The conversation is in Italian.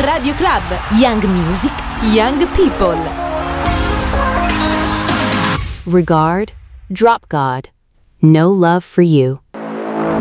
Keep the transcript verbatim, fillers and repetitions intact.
Radio Club, Young Music, Young People. Regard, Drop God, No Love for You.